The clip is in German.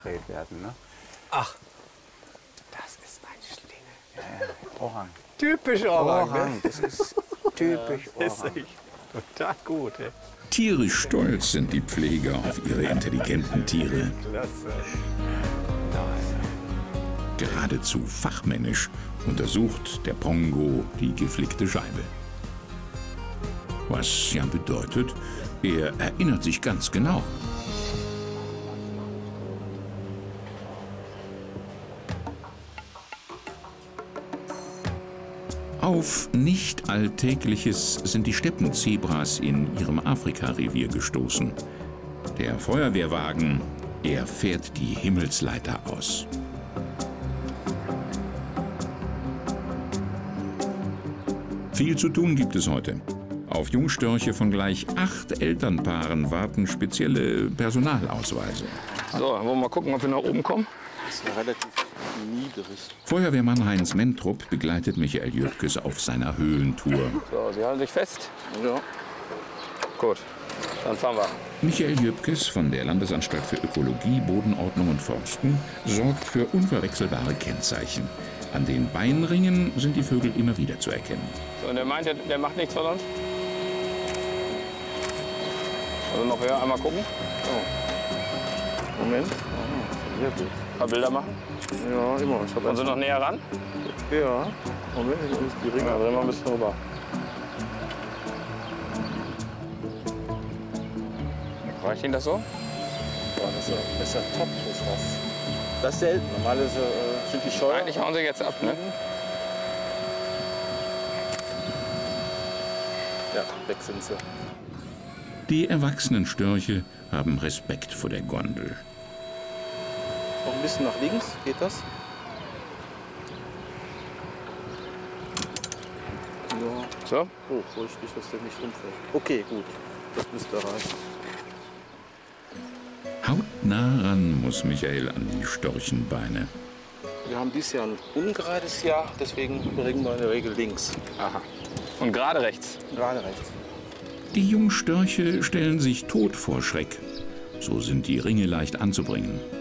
werden. Ne? Ach, das ist ein Schlingel. Ja, Orang. Typisch Orang. Orang, Ne? das ist typisch Das ist Orang. echt total gut. Ey. Tierisch stolz sind die Pfleger auf ihre intelligenten Tiere. Klasse. Geradezu fachmännisch untersucht der Pongo die geflickte Scheibe. Was ja bedeutet, er erinnert sich ganz genau. Auf nicht Alltägliches sind die Steppenzebras in ihrem Afrika-Revier gestoßen. Der Feuerwehrwagen, er fährt die Himmelsleiter aus. Viel zu tun gibt es heute. Auf Jungstörche von gleich 8 Elternpaaren warten spezielle Personalausweise. So, wollen wir mal gucken, ob wir nach oben kommen. Das ist ja relativ niedrig. Feuerwehrmann Heinz Mentrup begleitet Michael Jöpkes auf seiner Höhentour. So, Sie halten sich fest? Ja. Gut, dann fahren wir. Michael Jöpkes von der Landesanstalt für Ökologie, Bodenordnung und Forsten sorgt für unverwechselbare Kennzeichen. An den Beinringen sind die Vögel immer wieder zu erkennen. So, und der meint, der macht nichts von uns? Also noch höher, einmal gucken. Oh. Moment. Oh, sehr gut. Ein paar Bilder machen. Ja, immer. Ich Wollen Sie noch näher ran? Ja. Moment, ich muss die Ringe. Ja, drehen wir ein bisschen rüber. Reicht Ihnen das so? Ja, das ist ja top, ist das. Das ist selten. Normalerweise sind die Scheuer. Eigentlich hauen Sie jetzt ab, ne? Ja, weg sind sie. Die erwachsenen Störche haben Respekt vor der Gondel. Noch ein bisschen nach links, geht das? Ja. So? Oh, vorsichtig, dass der nicht umfällt. Okay, gut. Das müsste reichen. Hautnah ran muss Michael an die Storchenbeine. Wir haben dieses Jahr ein ungerades Jahr, deswegen bringen wir in der Regel links. Aha. Und gerade rechts. Gerade rechts. Die Jungstörche stellen sich tot vor Schreck. So sind die Ringe leicht anzubringen.